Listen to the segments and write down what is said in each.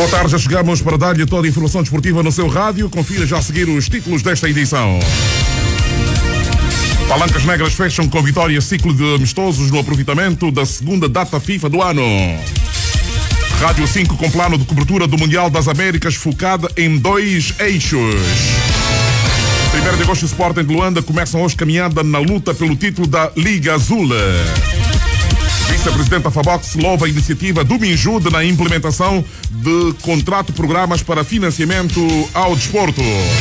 Boa tarde, já chegamos para dar-lhe toda a informação desportiva no seu rádio. Confira já a seguir os títulos desta edição. Palancas Negras fecham com vitória ciclo de amistosos no aproveitamento da segunda data FIFA do ano. Rádio 5 com plano de cobertura do Mundial das Américas focada em 2 eixos. 1º de agosto, o Sporting de Luanda começam hoje caminhada na luta pelo título da Liga Azul. Vice-presidente da Fabox louva a iniciativa do Minjude na implementação de contrato-programas para financiamento ao desporto.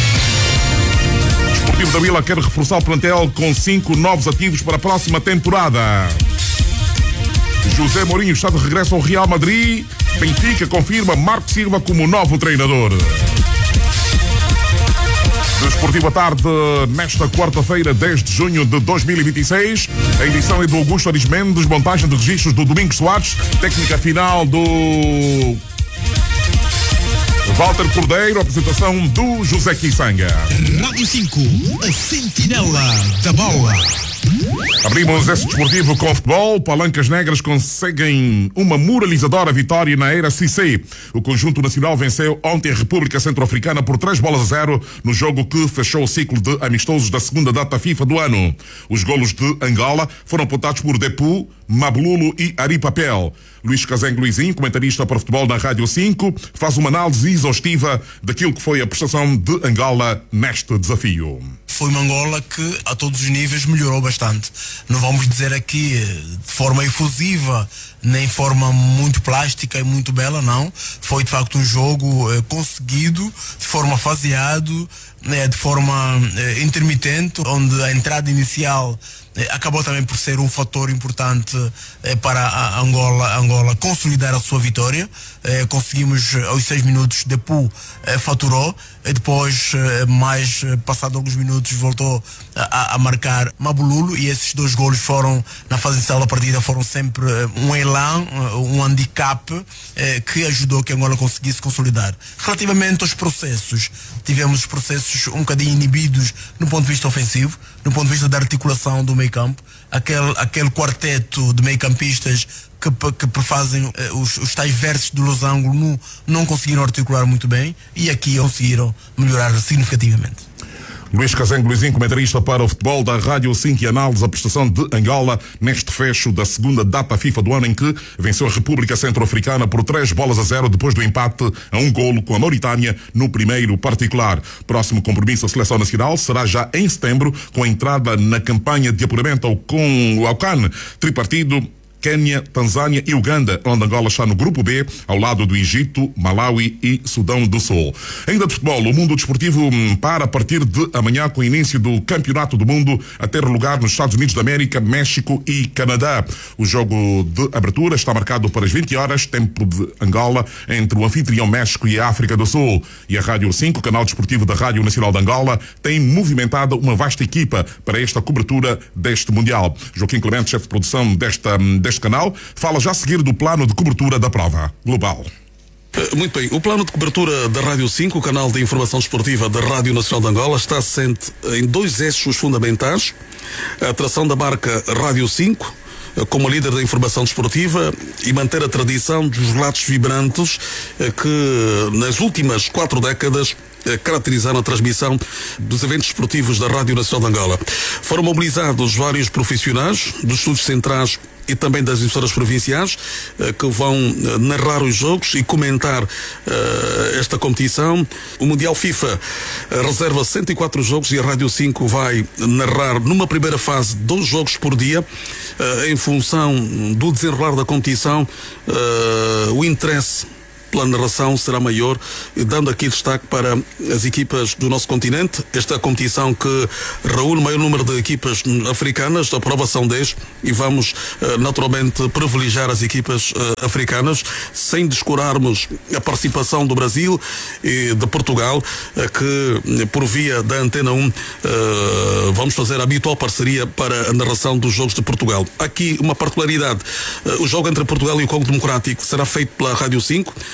O Desportivo da Vila quer reforçar o plantel com 5 novos ativos para a próxima temporada. José Mourinho está de regresso ao Real Madrid. Benfica confirma Marco Silva como novo treinador. Desportivo à tarde, nesta quarta-feira, 10 de junho de 2026. A edição é do Augusto Arismendes, montagem de registros do Domingos Soares, técnica final do Walter Cordeiro, apresentação do José Quissanga. Rádio 5, a sentinela da bola. Abrimos esse desportivo com futebol. Palancas Negras conseguem uma moralizadora vitória na era CC. O conjunto nacional venceu ontem a República Centro-Africana por 3-0 no jogo que fechou o ciclo de amistosos da segunda data FIFA do ano. Os golos de Angola foram apontados por Depu, Mabululo e Ari Papel. Luís Cazengue Luizinho, comentarista para futebol na Rádio 5, faz uma análise exaustiva daquilo que foi a prestação de Angola neste desafio. Foi uma Angola que a todos os níveis melhorou bastante. Não vamos dizer aqui de forma efusiva, nem forma muito plástica e muito bela, não. Foi de facto um jogo conseguido, de forma faseado, de forma intermitente, onde a entrada inicial acabou também por ser um fator importante para a Angola consolidar a sua vitória. Conseguimos aos 6 minutos, Depu faturou, depois mais passado alguns minutos voltou a marcar Mabululo, e esses 2 golos foram, na fase inicial da partida, foram sempre um elan, um handicap que ajudou que a Angola conseguisse consolidar. Relativamente aos processos, tivemos os processos um bocadinho inibidos no ponto de vista ofensivo, no ponto de vista da articulação do meio campo. Aquele quarteto de meio-campistas que fazem os tais versos do losango não conseguiram articular muito bem, e aqui conseguiram melhorar significativamente. Luís Cazengue Luizinho, comentarista para o futebol da Rádio 5 e análise a prestação de Angola neste fecho da segunda data FIFA do ano, em que venceu a República Centro-Africana por 3-0 depois do empate a 1 golo com a Mauritânia no primeiro particular. Próximo compromisso da Seleção Nacional será já em setembro, com a entrada na campanha de apuramento ao CAN tripartido Quênia, Tanzânia e Uganda, onde Angola está no grupo B, ao lado do Egito, Malawi e Sudão do Sul. Ainda de futebol, o mundo desportivo para a partir de amanhã com o início do Campeonato do Mundo a ter lugar nos Estados Unidos da América, México e Canadá. O jogo de abertura está marcado para as 20 horas, tempo de Angola, entre o anfitrião México e a África do Sul. E a Rádio 5, canal desportivo da Rádio Nacional de Angola, tem movimentado uma vasta equipa para esta cobertura deste Mundial. Joaquim Clemente, chefe de produção deste canal, fala já a seguir do plano de cobertura da prova global. Muito bem, o plano de cobertura da Rádio 5, o canal de informação desportiva da Rádio Nacional de Angola, está assente em 2 eixos fundamentais: a atração da marca Rádio 5 como líder da informação desportiva e manter a tradição dos relatos vibrantes que nas últimas 4 décadas caracterizaram a transmissão dos eventos esportivos da Rádio Nacional de Angola. Foram mobilizados vários profissionais dos estúdios centrais e também das emissoras provinciais que vão narrar os jogos e comentar esta competição. O Mundial FIFA reserva 104 jogos e a Rádio 5 vai narrar numa primeira fase 2 jogos por dia. Em função do desenrolar da competição, o interesse pela narração será maior, dando aqui destaque para as equipas do nosso continente. Esta é a competição que reúne o maior número de equipas africanas, a prova são 10, e vamos naturalmente privilegiar as equipas africanas, sem descurarmos a participação do Brasil e de Portugal, que por via da Antena 1 vamos fazer a habitual parceria para a narração dos jogos de Portugal. Aqui uma particularidade: o jogo entre Portugal e o Congo Democrático será feito pela Rádio 5,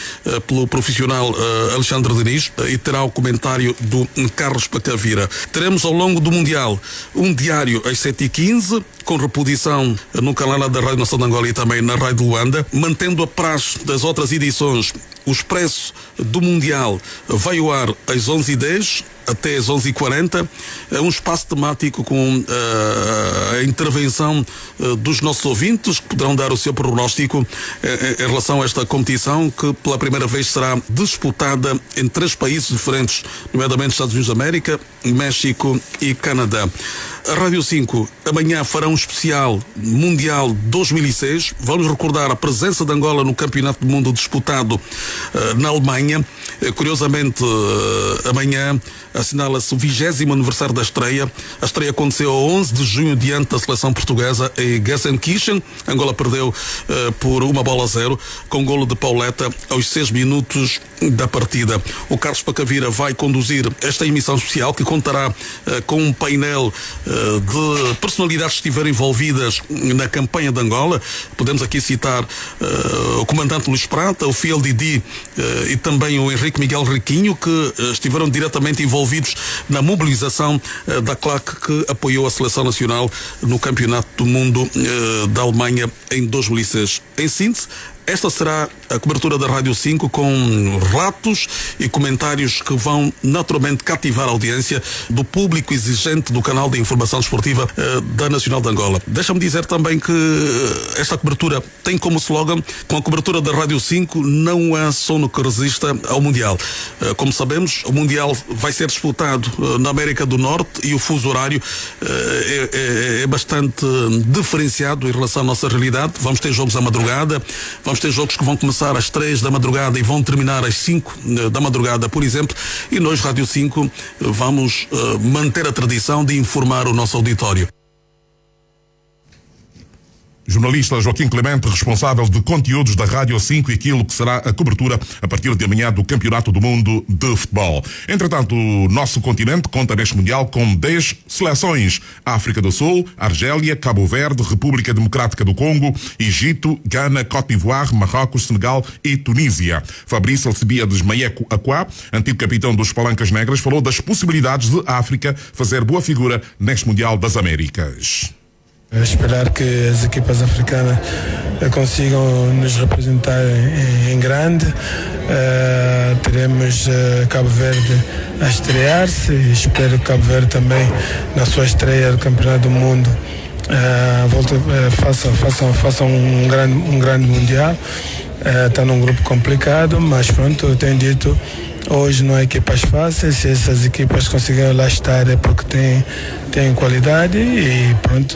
pelo profissional Alexandre Diniz e terá o comentário do Carlos Pacavira. Teremos ao longo do Mundial um diário às 7h15, com reposição no canal da Rádio Nacional de Angola e também na Rádio de Luanda, mantendo a praxe das outras edições. O Expresso do Mundial vai ao ar às 11h10 até às 11h40, um espaço temático com a intervenção dos nossos ouvintes, que poderão dar o seu prognóstico em relação a esta competição, que pela primeira vez será disputada em 3 países diferentes, nomeadamente Estados Unidos da América, México e Canadá. A Rádio 5 amanhã fará um especial Mundial 2006. Vamos recordar a presença de Angola no Campeonato do Mundo disputado na Alemanha. Curiosamente, amanhã assinala-se o 20º aniversário da estreia. A estreia aconteceu a 11 de junho diante da seleção portuguesa em Gelsenkirchen. Angola perdeu por 1-0 com golo de Pauleta aos 6 minutos da partida. O Carlos Pacavira vai conduzir esta emissão especial, que contará com um painel de personalidades que estiveram envolvidas na campanha de Angola. Podemos aqui citar o comandante Luís Prata, o Fiel Didi e também o Henrique Miguel Riquinho, que estiveram diretamente envolvidos na mobilização da claque que apoiou a seleção nacional no Campeonato do Mundo da Alemanha em 2006. Em síntese, esta será a cobertura da Rádio 5, com relatos e comentários que vão naturalmente cativar a audiência do público exigente do canal de informação desportiva da Nacional de Angola. Deixa-me dizer também que esta cobertura tem como slogan: com a cobertura da Rádio 5 não há sono que resista ao Mundial. Como sabemos, o Mundial vai ser disputado na América do Norte e o fuso horário é bastante diferenciado em relação à nossa realidade. Vamos ter jogos à madrugada, vamos ter jogos que vão começar às 3 da madrugada e vão terminar às 5 da madrugada, por exemplo, e nós, Rádio 5, vamos manter a tradição de informar o nosso auditório. Jornalista Joaquim Clemente, responsável de conteúdos da Rádio 5 e aquilo que será a cobertura a partir de amanhã do Campeonato do Mundo de Futebol. Entretanto, o nosso continente conta neste Mundial com 10 seleções: África do Sul, Argélia, Cabo Verde, República Democrática do Congo, Egito, Gana, Côte d'Ivoire, Marrocos, Senegal e Tunísia. Fabrício Alcibiades Maieco Aquá, antigo capitão dos Palancas Negras, falou das possibilidades de África fazer boa figura neste Mundial das Américas. Esperar que as equipas africanas consigam nos representar em grande. Teremos Cabo Verde a estrear-se e espero que Cabo Verde também, na sua estreia do Campeonato do Mundo, faça um grande Mundial. Está num grupo complicado, mas pronto, eu tenho dito, hoje não há equipas fáceis. Se essas equipas conseguirem lá estar é porque têm qualidade e pronto,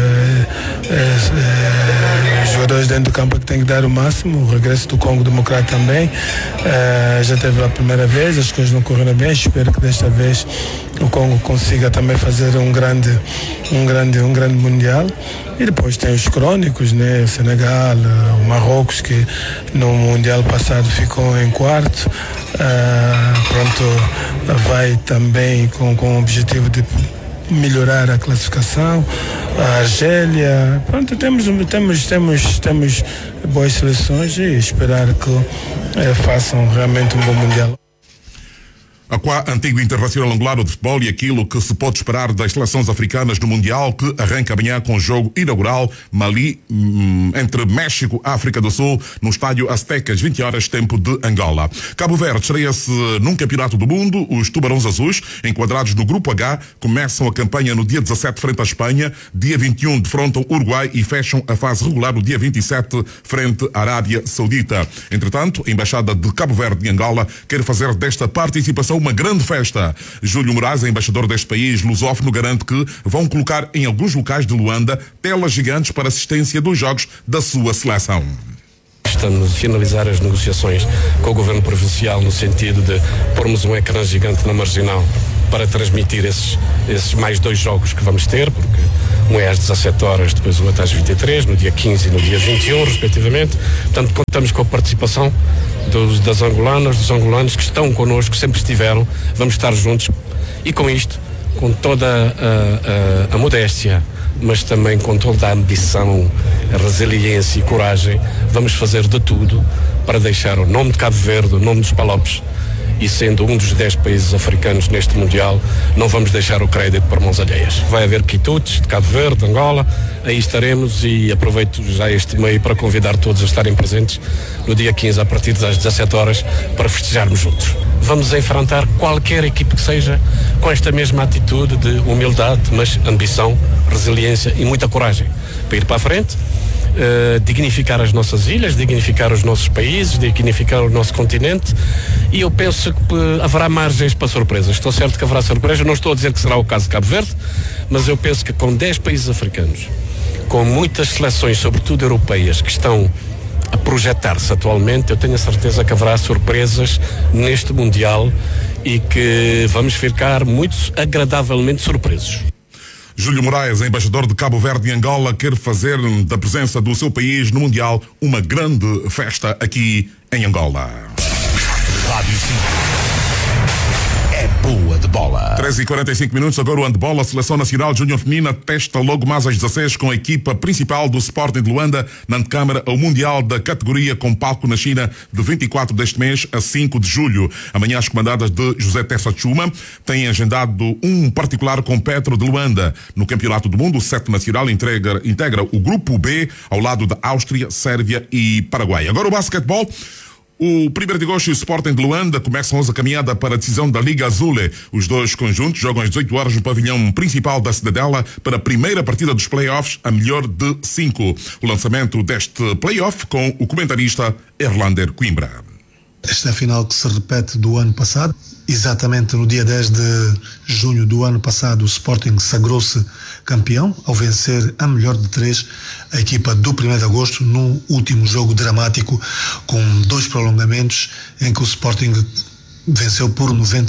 os jogadores dentro do campo que têm que dar o máximo. O regresso do Congo Democrático também já teve a primeira vez, as coisas não correram bem. Espero que desta vez o Congo consiga também fazer um grande Mundial. E depois tem os crónicos, né? O Senegal, o Marrocos, que no Mundial passado ficou em quarto. Pronto, vai também com o objetivo de melhorar a classificação. A Argélia, pronto, temos boas seleções e esperar que façam realmente um bom Mundial. Aquá, antigo internacional angolano de futebol, e aquilo que se pode esperar das seleções africanas no Mundial, que arranca amanhã com o jogo inaugural Mali entre México e África do Sul, no estádio Aztecas, 20 horas, tempo de Angola. Cabo Verde estreia-se num Campeonato do Mundo. Os Tubarões Azuis, enquadrados no Grupo H, começam a campanha no dia 17 frente à Espanha, dia 21 defrontam o Uruguai e fecham a fase regular no dia 27 frente à Arábia Saudita. Entretanto, a Embaixada de Cabo Verde em Angola quer fazer desta participação uma grande festa. Júlio Moraes, embaixador deste país lusófono, garante que vão colocar em alguns locais de Luanda telas gigantes para assistência dos jogos da sua seleção. Estamos a finalizar as negociações com o Governo Provincial no sentido de pormos um ecrã gigante na Marginal para transmitir esses mais 2 jogos que vamos ter, porque um é às 17 horas, depois o outro às 23, no dia 15 e no dia 21, respectivamente. Portanto, contamos com a participação das angolanas, dos angolanos que estão connosco, sempre estiveram. Vamos estar juntos e com isto, com toda a modéstia, mas também com toda a ambição, a resiliência e coragem, vamos fazer de tudo para deixar o nome de Cabo Verde, o nome dos Palopes, e sendo um dos 10 países africanos neste Mundial, não vamos deixar o crédito por mãos alheias. Vai haver quitutes de Cabo Verde, Angola, aí estaremos, e aproveito já este meio para convidar todos a estarem presentes no dia 15 a partir das 17 horas para festejarmos juntos. Vamos enfrentar qualquer equipe que seja com esta mesma atitude de humildade, mas ambição, resiliência e muita coragem para ir para a frente, dignificar as nossas ilhas, dignificar os nossos países, dignificar o nosso continente, e eu penso que haverá margens para surpresas. Estou certo que haverá surpresas, não estou a dizer que será o caso de Cabo Verde, mas eu penso que com 10 países africanos, com muitas seleções, sobretudo europeias, que estão a projetar-se atualmente, eu tenho a certeza que haverá surpresas neste Mundial e que vamos ficar muito agradavelmente surpresos. Júlio Moraes, embaixador de Cabo Verde e Angola, quer fazer da presença do seu país no Mundial uma grande festa aqui em Angola. Rádio 5 é boa de bola. 13h45, agora o handball. A Seleção Nacional Júnior Feminina testa logo mais às 16 com a equipa principal do Sporting de Luanda na antecâmara ao Mundial da categoria, com palco na China de 24 deste mês a 5 de julho. Amanhã as comandadas de José Tessa Chuma têm agendado um particular com Petro de Luanda. No Campeonato do Mundo, o 7 Nacional integra o Grupo B ao lado da Áustria, Sérvia e Paraguai. Agora o basquetebol. O 1º de agosto e o Sporting de Luanda começam hoje a caminhada para a decisão da Liga Azul. Os dois conjuntos jogam às 18 horas no pavilhão principal da Cidadela para a primeira partida dos playoffs, a melhor de 5. O lançamento deste playoff com o comentarista Erlander Coimbra. Esta é a final que se repete do ano passado. Exatamente no dia 10 de junho do ano passado, o Sporting sagrou-se campeão ao vencer a melhor de 3 a equipa do 1º de agosto no último jogo dramático, com 2 prolongamentos em que o Sporting venceu por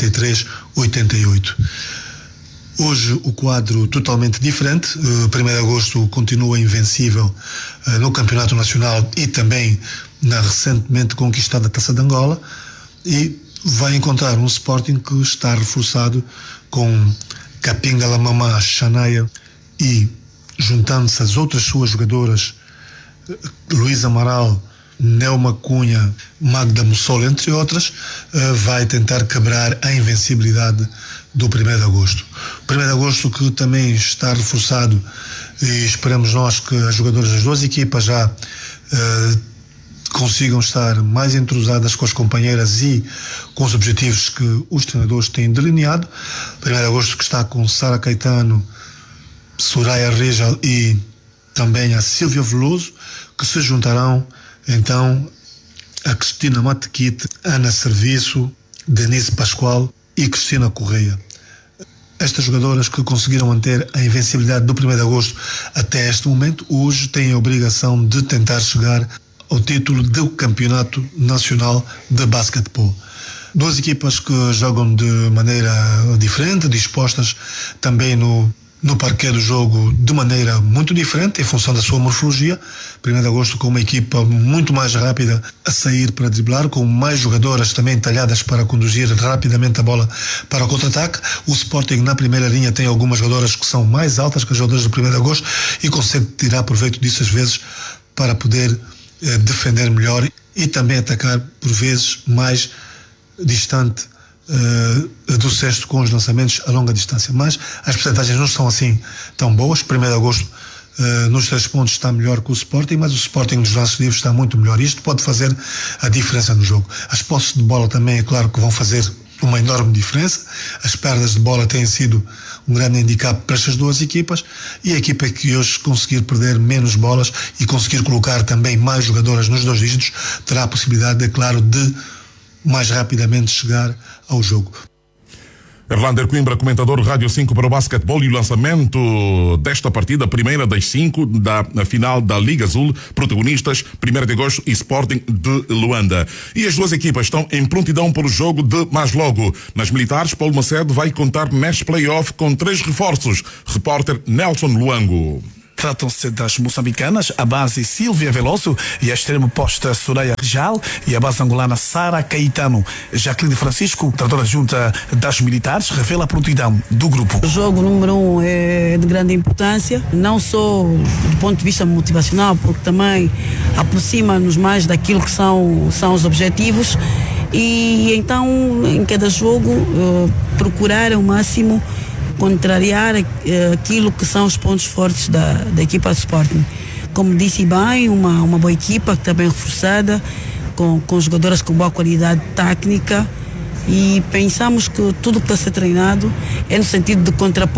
93-88. Hoje o quadro totalmente diferente. 1º de agosto continua invencível no Campeonato Nacional e também na recentemente conquistada Taça de Angola, e vai encontrar um Sporting que está reforçado com Capinga Lamamá, Xanaia e, juntando-se as outras suas jogadoras, Luís Amaral, Nelma Cunha, Magda Mussol, entre outras, vai tentar quebrar a invencibilidade do 1º de agosto. O 1º de agosto que também está reforçado, e esperamos nós que as jogadoras das duas equipas já consigam estar mais entrosadas com as companheiras e com os objetivos que os treinadores têm delineado. 1º de agosto que está com Sara Caetano, Soraya Reja e também a Silvia Veloso, que se juntarão então a Cristina Matequite, Ana Serviço, Denise Pascoal e Cristina Correia. Estas jogadoras que conseguiram manter a invencibilidade do 1º de agosto até este momento, hoje têm a obrigação de tentar chegar ao título do Campeonato Nacional de Basquetebol. Duas equipas que jogam de maneira diferente, dispostas também no parquet do jogo de maneira muito diferente, em função da sua morfologia. 1º de agosto com uma equipa muito mais rápida a sair para driblar, com mais jogadoras também talhadas para conduzir rapidamente a bola para o contra-ataque. O Sporting na primeira linha tem algumas jogadoras que são mais altas que as jogadoras do 1º de agosto e consegue tirar proveito disso às vezes para poder defender melhor e também atacar por vezes mais distante do cesto com os lançamentos a longa distância. Mas as percentagens não estão assim tão boas. 1º de agosto nos 3 pontos está melhor que o Sporting, mas o Sporting nos lances livres está muito melhor. Isto pode fazer a diferença no jogo. As posses de bola também é claro que vão fazer uma enorme diferença. As perdas de bola têm sido um grande handicap para estas duas equipas, e a equipa que hoje conseguir perder menos bolas e conseguir colocar também mais jogadoras nos 2 dígitos terá a possibilidade, é claro, de mais rapidamente chegar ao jogo. Erlander Coimbra, comentador Rádio 5 para o basquetebol, e o lançamento desta partida, primeira das 5 da final da Liga Azul, protagonistas 1º de agosto e Sporting de Luanda. E as duas equipas estão em prontidão para o jogo de mais logo. Nas militares, Paulo Macedo vai contar neste playoff com 3 reforços. Repórter Nelson Luango. Tratam-se das moçambicanas, a base Silvia Veloso e a extremo posta Soraya Rijal e a base angolana Sara Caetano. Jacqueline Francisco, tradutora junta das militares, revela a prontidão do grupo. O jogo número 1 é de grande importância, não só do ponto de vista motivacional, porque também aproxima-nos mais daquilo que são os objetivos, e então em cada jogo procurar ao máximo contrariar aquilo que são os pontos fortes da equipa do Sporting. Como disse bem, uma boa equipa que está bem reforçada, com jogadoras com boa qualidade técnica, e pensamos que tudo que está a ser treinado é no sentido de contrapor